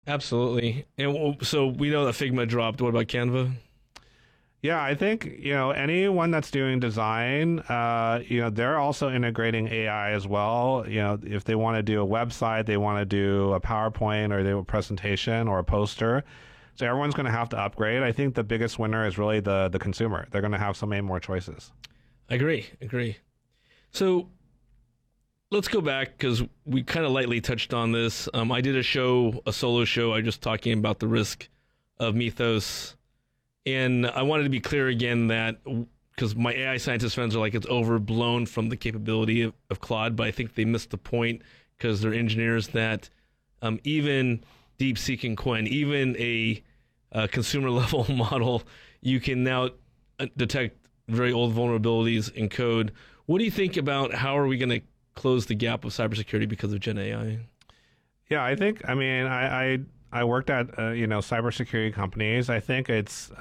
Absolutely. And so we know that Figma dropped. What about Canva? Yeah, I think, anyone that's doing design, they're also integrating AI as well. If they want to do a website, they want to do a PowerPoint or they do a presentation or a poster. So everyone's going to have to upgrade. I think the biggest winner is really the consumer. They're going to have so many more choices. I agree. So let's go back because we kind of lightly touched on this. I did a solo show. I just talking about the risk of Mythos. And I wanted to be clear again that because my AI scientist friends are like, it's overblown from the capability of Claude, but I think they missed the point because they're engineers that even DeepSeek and Qwen, even a consumer level model, you can now detect very old vulnerabilities in code. What do you think about how are we going to close the gap of cybersecurity because of Gen AI? Yeah, I worked at cybersecurity companies. I think it's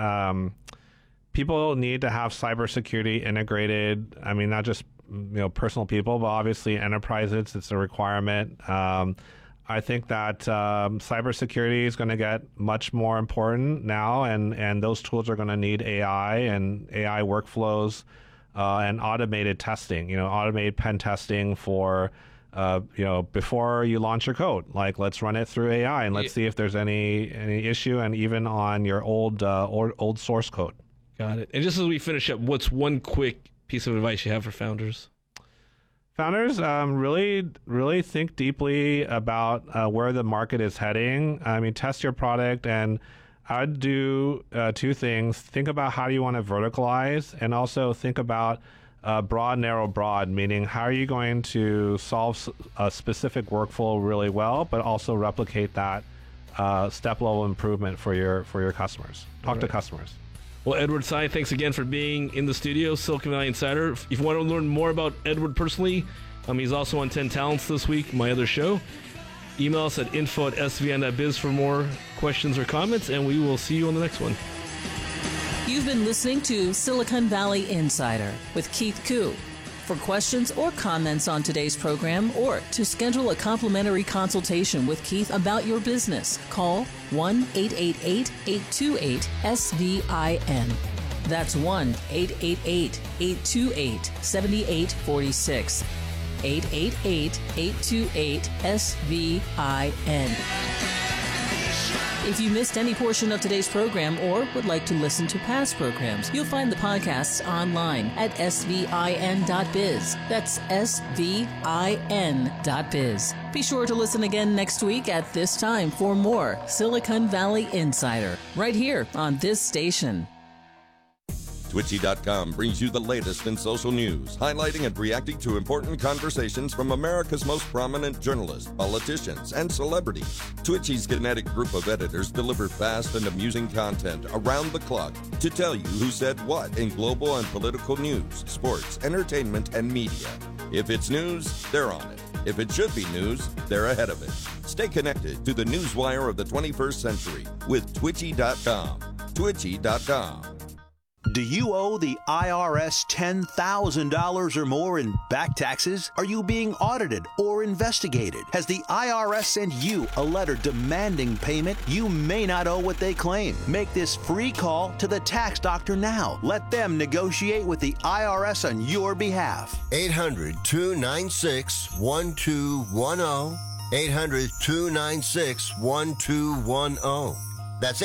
people need to have cybersecurity integrated. I mean, not just personal people, but obviously enterprises. It's a requirement. I think that cybersecurity is going to get much more important now, and those tools are going to need AI and AI workflows and automated testing. Automated pen testing for. Before you launch your code, like let's run it through AI and let's see if there's any issue, and even on your old source code. Got it. And just as we finish up, what's one quick piece of advice you have for founders? Founders, really think deeply about where the market is heading. I mean, test your product, and I'd do two things. Think about how you want to verticalize, and also think about broad, narrow, broad, meaning how are you going to solve a specific workflow really well, but also replicate that step level improvement for your customers. Talk to customers. Well, Edward Tsai, thanks again for being in the studio, Silicon Valley Insider. If you want to learn more about Edward personally, he's also on 10 Talents this week, my other show. Email us at info@svn.biz for more questions or comments, and we will see you on the next one. You've been listening to Silicon Valley Insider with Keith Koo. For questions or comments on today's program, or to schedule a complimentary consultation with Keith about your business, call 1-888-828-SVIN. That's 1-888-828-7846. 888-828-SVIN. If you missed any portion of today's program or would like to listen to past programs, you'll find the podcasts online at svin.biz. That's svin.biz. Be sure to listen again next week at this time for more Silicon Valley Insider, right here on this station. Twitchy.com brings you the latest in social news, highlighting and reacting to important conversations from America's most prominent journalists, politicians, and celebrities. Twitchy's kinetic group of editors deliver fast and amusing content around the clock to tell you who said what in global and political news, sports, entertainment, and media. If it's news, they're on it. If it should be news, they're ahead of it. Stay connected to the newswire of the 21st century with Twitchy.com. Twitchy.com. Do you owe the IRS $10,000 or more in back taxes? Are you being audited or investigated? Has the IRS sent you a letter demanding payment? You may not owe what they claim. Make this free call to the tax doctor now. Let them negotiate with the IRS on your behalf. 800-296-1210. 800-296-1210. That's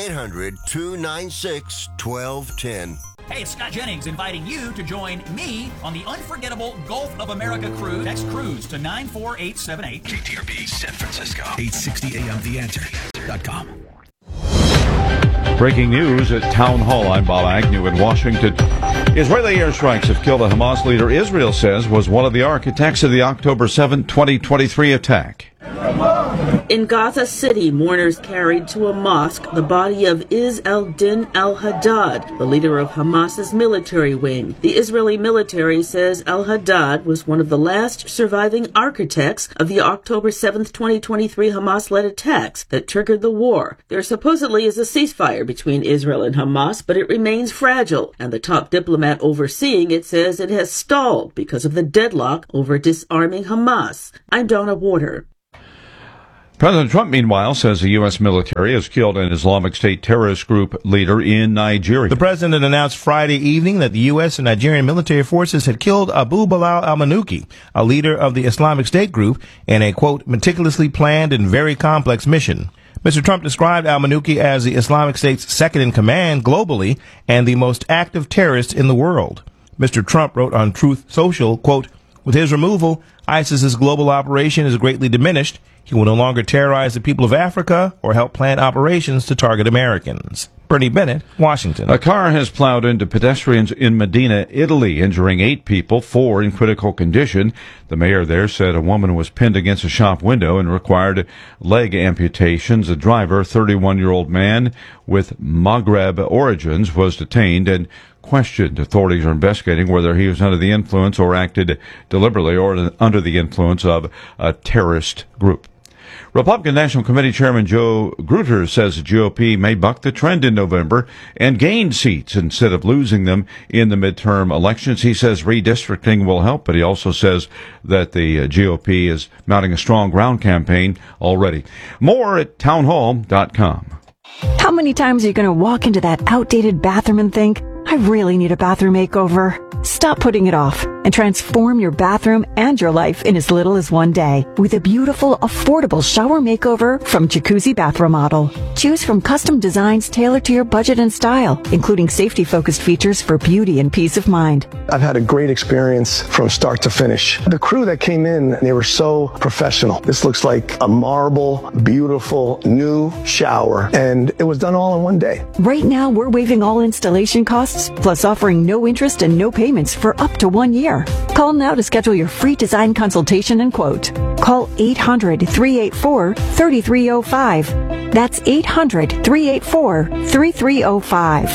800-296-1210. Hey, it's Scott Jennings inviting you to join me on the unforgettable Gulf of America cruise. Text cruise to 94878. KTRB San Francisco, 860 AM TheAnswer.com. Breaking news at Town Hall. I'm Bob Agnew in Washington. Israeli airstrikes have killed a Hamas leader Israel says was one of the architects of the October 7, 2023 attack. In Gaza City, mourners carried to a mosque the body of Izz al-Din al-Haddad, the leader of Hamas's military wing. The Israeli military says al-Haddad was one of the last surviving architects of the October 7, 2023 Hamas-led attacks that triggered the war. There supposedly is a ceasefire between Israel and Hamas, but it remains fragile, and the top diplomat overseeing it says it has stalled because of the deadlock over disarming Hamas. I'm Donna Warder. President Trump, meanwhile, says the U.S. military has killed an Islamic State terrorist group leader in Nigeria. The president announced Friday evening that the U.S. and Nigerian military forces had killed Abu Bilal al-Manuki, a leader of the Islamic State group, in a, quote, meticulously planned and very complex mission. Mr. Trump described al-Manuki as the Islamic State's second in command globally and the most active terrorist in the world. Mr. Trump wrote on Truth Social, quote, with his removal, ISIS's global operation is greatly diminished. He will no longer terrorize the people of Africa or help plan operations to target Americans. Bernie Bennett, Washington. A car has plowed into pedestrians in Medina, Italy, injuring 8 people, 4 in critical condition. The mayor there said a woman was pinned against a shop window and required leg amputations. A driver, 31-year-old man with Maghreb origins, was detained and questioned. Authorities are investigating whether he was under the influence or acted deliberately or under the influence of a terrorist group. Republican National Committee Chairman Joe Grutter says the GOP may buck the trend in November and gain seats instead of losing them in the midterm elections. He says redistricting will help, but he also says that the GOP is mounting a strong ground campaign already. More at townhall.com. How many times are you going to walk into that outdated bathroom and think, I really need a bathroom makeover? Stop putting it off and transform your bathroom and your life in as little as one day with a beautiful, affordable shower makeover from Jacuzzi Bath Remodel. Choose from custom designs tailored to your budget and style, including safety-focused features for beauty and peace of mind. I've had a great experience from start to finish. The crew that came in, they were so professional. This looks like a marble, beautiful, new shower, and it was done all in one day. Right now, we're waiving all installation costs, plus offering no interest and no payments for up to 1 year. Call now to schedule your free design consultation and quote. Call 800-384-3305. That's 800-384-3305.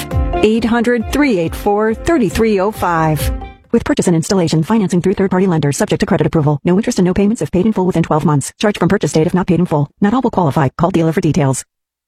800-384-3305. With purchase and installation, financing through third-party lenders, subject to credit approval. No interest and no payments if paid in full within 12 months. Charge from purchase date if not paid in full. Not all will qualify. Call dealer for details.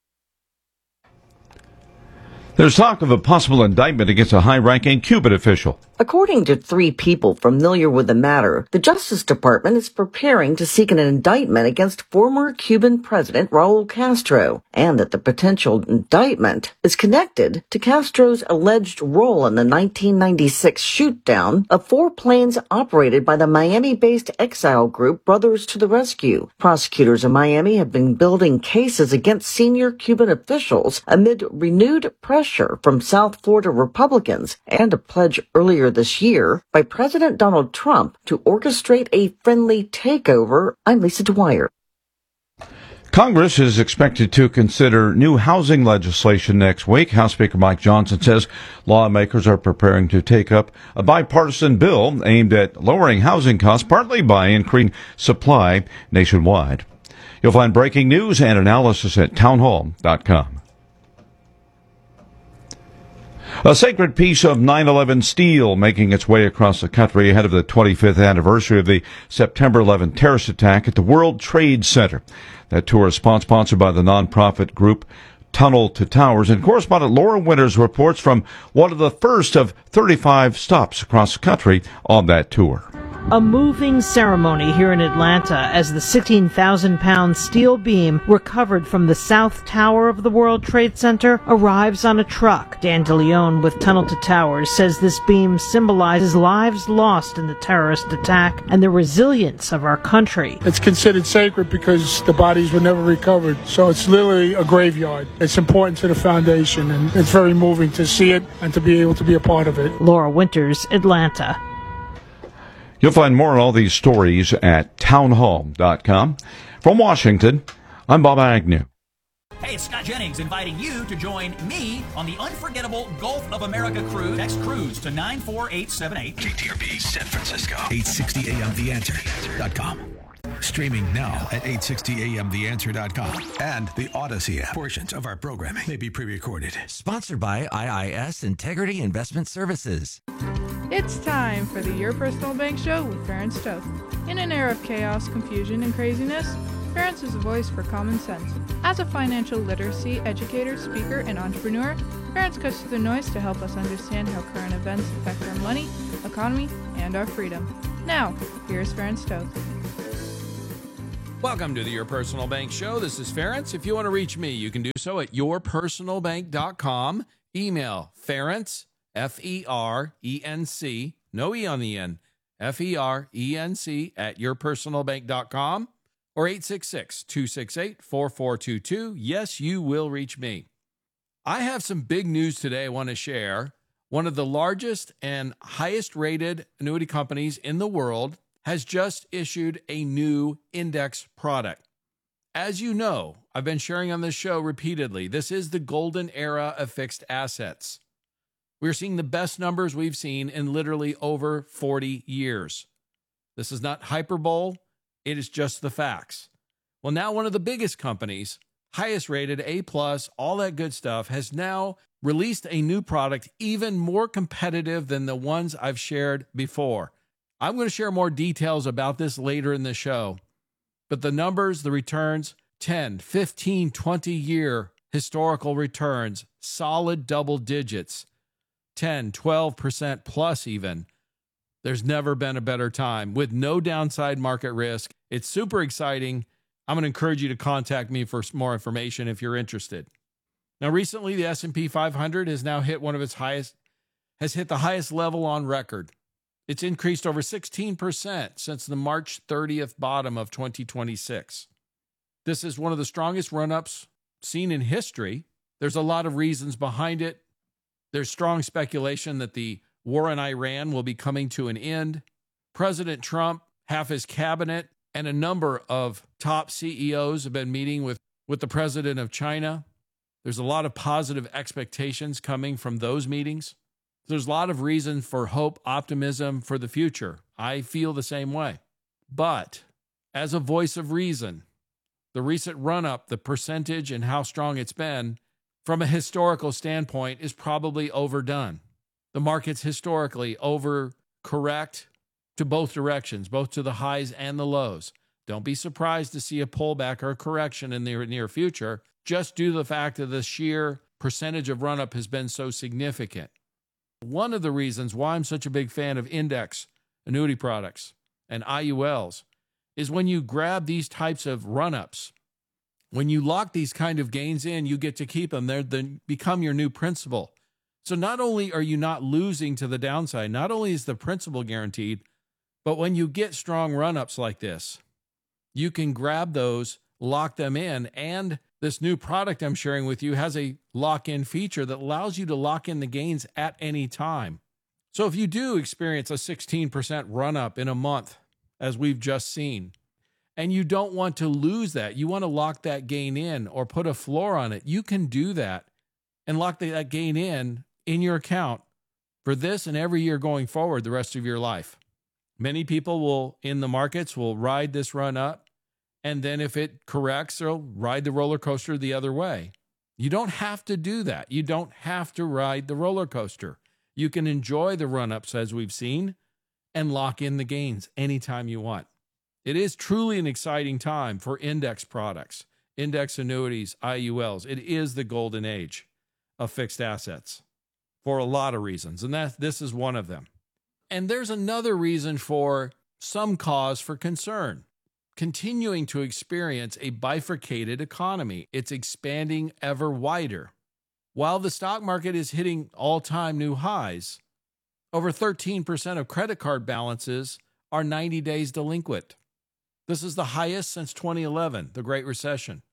There's talk of a possible indictment against a high-ranking Cuban official. According to 3 people familiar with the matter, the Justice Department is preparing to seek an indictment against former Cuban President Raul Castro, and that the potential indictment is connected to Castro's alleged role in the 1996 shoot-down of 4 planes operated by the Miami-based exile group Brothers to the Rescue. Prosecutors in Miami have been building cases against senior Cuban officials amid renewed pressure from South Florida Republicans and a pledge earlier this year by President Donald Trump to orchestrate a friendly takeover. I'm Lisa Dwyer. Congress is expected to consider new housing legislation next week. House Speaker Mike Johnson says lawmakers are preparing to take up a bipartisan bill aimed at lowering housing costs, partly by increasing supply nationwide. You'll find breaking news and analysis at townhall.com. A sacred piece of 9/11 steel making its way across the country ahead of the 25th anniversary of the September 11 terrorist attack at the World Trade Center. That tour is sponsored by the nonprofit group Tunnel to Towers, and correspondent Laura Winters reports from one of the first of 35 stops across the country on that tour. A moving ceremony here in Atlanta as the 16,000-pound steel beam recovered from the South Tower of the World Trade Center arrives on a truck. Dan DeLeon with Tunnel to Towers says this beam symbolizes lives lost in the terrorist attack and the resilience of our country. It's considered sacred because the bodies were never recovered, so it's literally a graveyard. It's important to the foundation, and it's very moving to see it and to be able to be a part of it. Laura Winters, Atlanta. You'll find more on all these stories at townhall.com. From Washington, I'm Bob Agnew. Hey, it's Scott Jennings inviting you to join me on the unforgettable Gulf of America cruise. Text cruise to 94878. KTRP San Francisco. 860 AM TheAnswer.com. Streaming now at 860amtheanswer.com and the Odyssey app. Portions of our programming may be pre-recorded. Sponsored by IIS Integrity Investment Services. It's time for the Your Personal Bank Show with Ferenc Toth. In an era of chaos, confusion, and craziness, Ferenc is a voice for common sense. As a financial literacy educator, speaker, and entrepreneur, Ferenc cuts through the noise to help us understand how current events affect our money, economy, and our freedom. Now, here's Ferenc Toth. Welcome to the Your Personal Bank Show. This is Ference. If you want to reach me, you can do so at yourpersonalbank.com. Email Ference, F-E-R-E-N-C, no E on the end, F-E-R-E-N-C at yourpersonalbank.com or 866-268-4422. Yes, you will reach me. I have some big news today I want to share. One of the largest and highest rated annuity companies in the world has just issued a new index product. As you know, I've been sharing on this show repeatedly, this is the golden era of fixed assets. We're seeing the best numbers we've seen in literally over 40 years. This is not hyperbole, it is just the facts. Well, now one of the biggest companies, highest rated, A+, all that good stuff, has now released a new product even more competitive than the ones I've shared before. I'm going to share more details about this later in the show. But the numbers, the returns, 10, 15, 20-year historical returns, solid double digits, 10, 12% plus even. There's never been a better time with no downside market risk. It's super exciting. I'm going to encourage you to contact me for more information if you're interested. Now, recently, the S&P 500 has now hit has hit the highest level on record. It's increased over 16% since the March 30th bottom of 2026. This is one of the strongest run-ups seen in history. There's a lot of reasons behind it. There's strong speculation that the war in Iran will be coming to an end. President Trump, half his cabinet, and a number of top CEOs have been meeting with the president of China. There's a lot of positive expectations coming from those meetings. There's a lot of reason for hope, optimism for the future. I feel the same way. But as a voice of reason, the recent run-up, the percentage and how strong it's been, from a historical standpoint, is probably overdone. The market's historically overcorrect to both directions, both to the highs and the lows. Don't be surprised to see a pullback or a correction in the near future, just due to the fact that the sheer percentage of run-up has been so significant. One of the reasons why I'm such a big fan of index annuity products and IULs is when you grab these types of run-ups, when you lock these kind of gains in, you get to keep them. They become your new principal. So not only are you not losing to the downside, not only is the principal guaranteed, but when you get strong run-ups like this, you can grab those, lock them in, and this new product I'm sharing with you has a lock-in feature that allows you to lock in the gains at any time. So if you do experience a 16% run-up in a month, as we've just seen, and you don't want to lose that, you want to lock that gain in or put a floor on it, you can do that and lock that gain in your account for this and every year going forward the rest of your life. Many people in the markets will ride this run-up, and then if it corrects, they'll ride the roller coaster the other way. You don't have to do that. You don't have to ride the roller coaster. You can enjoy the run-ups as we've seen and lock in the gains anytime you want. It is truly an exciting time for index products, index annuities, IULs. It is the golden age of fixed assets for a lot of reasons, and this is one of them. And there's another reason for some cause for concern. Continuing to experience a bifurcated economy. It's expanding ever wider. While the stock market is hitting all-time new highs, over 13% of credit card balances are 90 days delinquent. This is the highest since 2011, the Great Recession.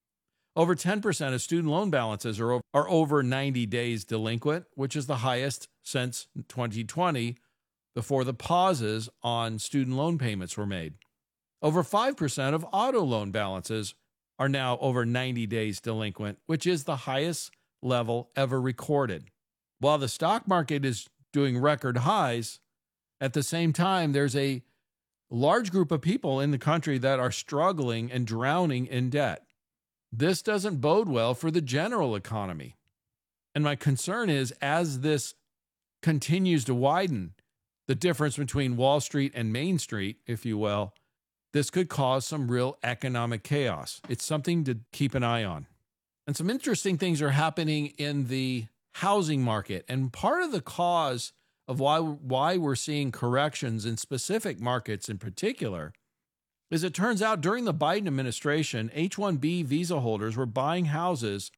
Over 10% of student loan balances are over 90 days delinquent, which is the highest since 2020, before the pauses on student loan payments were made. Over 5% of auto loan balances are now over 90 days delinquent, which is the highest level ever recorded. While the stock market is doing record highs, at the same time, there's a large group of people in the country that are struggling and drowning in debt. This doesn't bode well for the general economy. And my concern is, as this continues to widen, the difference between Wall Street and Main Street, if you will, this could cause some real economic chaos. It's something to keep an eye on. And some interesting things are happening in the housing market. And part of the cause of why we're seeing corrections in specific markets in particular As it turns out, during the Biden administration, H-1B visa holders were buying houses